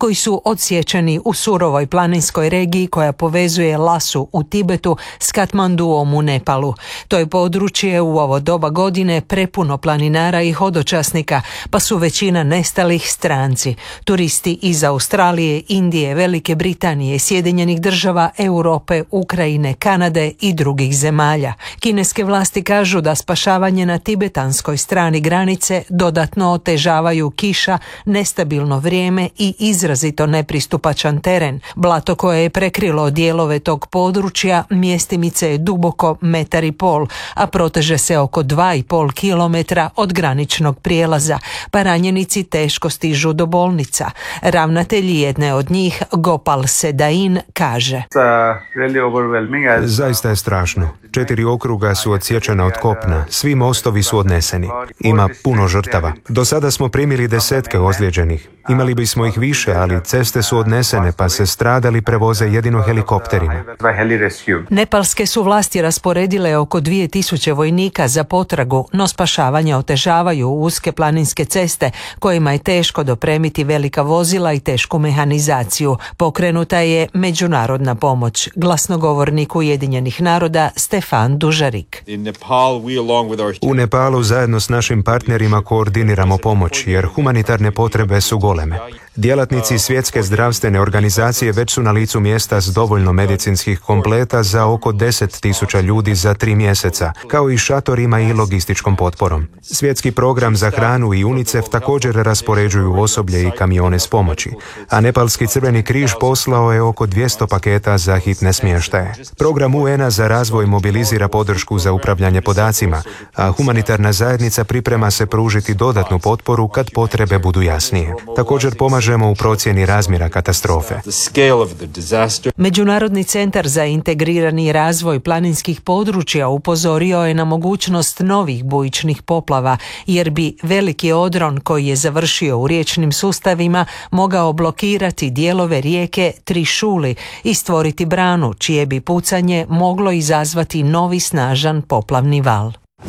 koji su odsječeni u surovoj planinskoj regiji koja povezuje Lasu u Tibetu s Katmanduom u Nepalu. To je područje u ovo doba godine prepuno planinara i hodočasnika, pa su većina nestalih stranci. Turisti iz Australije, Indije, Velike Britanije, Sjedinjenih Država, Europe, Ukrajine, Kanade i drugih zemalja. Kineske vlasti kažu da spašavanje na tibetanskoj strani granice dodatno otežavaju kiša, nestabilno vrijeme i izrazito nepristupačan teren. Blato koje je prekrilo dijelove tog područja mjestimice je duboko 1,5 m, a proteže se oko 2,5 km od graničnog prijelaza, pa ranjenici teško stižu do bolnica. Ravnatelj jedne od njih, Gopal Sedain, kaže: Zaista je strašno. 4 okruga su odsječena od kopna, svi mostovi su odneseni. Ima puno žrtava. Do sada smo primili desetke ozlijeđenih. Imali bismo ih više, ali ceste su odnesene, pa se stradali prevoze jedino helikopterima. Nepalske su vlasti rasporedile oko 2000 vojnika za potragu, no spašavanje otežavaju uske planinske ceste kojima je teško dopremiti velika vozila i tešku mehanizaciju. Pokrenuta je međunarodna pomoć. Glasnogovornik Ujedinjenih naroda Stefan Dužarik: U Nepalu zajedno s našim partnerima koordiniramo pomoć, jer humanitarne potrebe su goleme. Djelatnici Svjetske zdravstvene organizacije već su na licu mjesta s dovoljno medicinskih kompleta za oko 10.000 ljudi za 3 mjeseca, kao i šatorima i logističkom potporom. Svjetski program za hranu i UNICEF također raspoređuju osoblje i kamione s pomoći, a Nepalski Crveni križ poslao je oko 200 paketa za hitne smještaje. Program UN-a za razvoj mobilizira podršku za upravljanje podacima, a humanitarna zajednica priprema se pružiti dodatnu potporu kad potrebe budu jasnije. Također pomažemo u procjeni razmjera katastrofe. Međunarodni centar za integrirani razvoj planinskih područja upozorio je na mogućnost novih bujičnih poplava, jer bi veliki odron koji je završio u riječnim sustavima mogao blokirati dijelove rijeke Trišuli i stvoriti branu, čije bi pucanje moglo izazvati novi snažan poplavni val.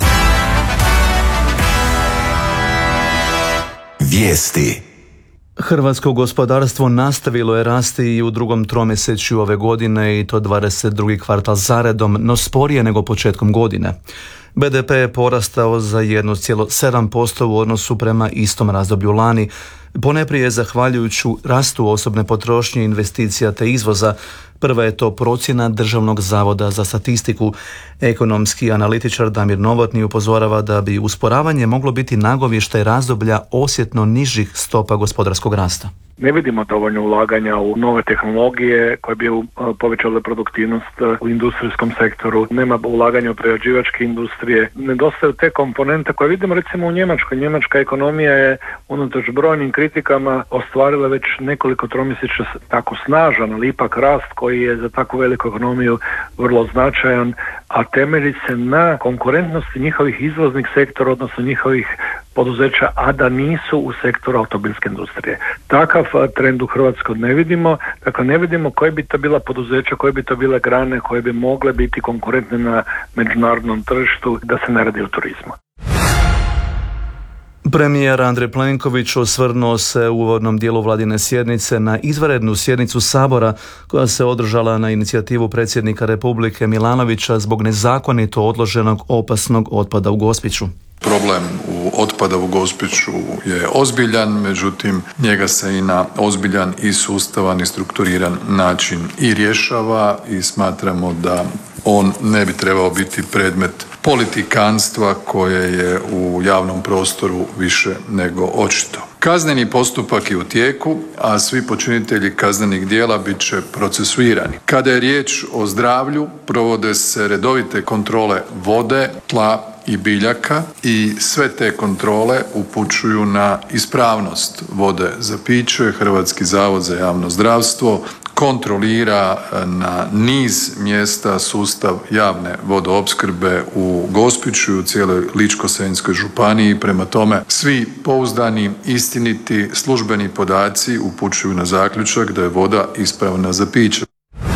Vijesti. Hrvatsko gospodarstvo nastavilo je rasti i u drugom tromjesečju ove godine, i to 22. kvartal zaredom, no sporije nego početkom godine. BDP je porastao za 1,7% u odnosu prema istom razdoblju lani, ponajprije zahvaljujući rastu osobne potrošnje, investicija te izvoza. Prva je to procjena Državnog zavoda za statistiku. Ekonomski analitičar Damir Novotny upozorava da bi usporavanje moglo biti nagovještaj razdoblja osjetno nižih stopa gospodarskog rasta. Ne vidimo dovoljno ulaganja u nove tehnologije koje bi povećale produktivnost u industrijskom sektoru. Nema ulaganja u prerađivačke industrije. Nedostaju te komponente koje vidimo recimo u Njemačkoj. Njemačka ekonomija je unatoč brojnim kritikama ostvarila već nekoliko tromjesečja tako snažan, ali ipak rast koji je za takvu veliku ekonomiju vrlo značajan, a temelji se na konkurentnosti njihovih izvoznih sektora, odnosno njihovih poduzeća, a da nisu u sektoru automobilske industrije. Takav trend u Hrvatskoj ne vidimo, dakle ne vidimo koje bi to bila poduzeća, koje bi to bile grane koje bi mogle biti konkurentne na međunarodnom tržištu, da se ne radi o turizmu. Premijer Andrej Plenković osvrnuo se u uvodnom dijelu vladine sjednice na izvanrednu sjednicu Sabora koja se održala na inicijativu predsjednika Republike Milanovića zbog nezakonito odloženog opasnog otpada u Gospiću. Problem otpada u Gospiću je ozbiljan, međutim njega se i na ozbiljan i sustavan i strukturiran način i rješava i smatramo da on ne bi trebao biti predmet politikanstva koje je u javnom prostoru više nego očito. Kazneni postupak je u tijeku, a svi počinitelji kaznenih djela bit će procesuirani. Kada je riječ o zdravlju, provode se redovite kontrole vode, tla i biljaka i sve te kontrole upućuju na ispravnost vode za piće. Hrvatski zavod za javno zdravstvo kontrolira na niz mjesta sustav javne vodoopskrbe u Gospiću i u cijeloj Ličko-senjskoj županiji. Prema tome, svi pouzdani, istiniti, službeni podaci upućuju na zaključak da je voda ispravna za piće.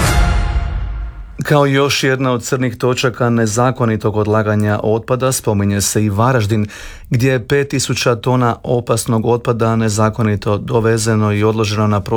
Kao još jedna od crnih točaka nezakonitog odlaganja otpada spominje se i Varaždin, gdje je 5000 tona opasnog otpada nezakonito dovezeno i odloženo na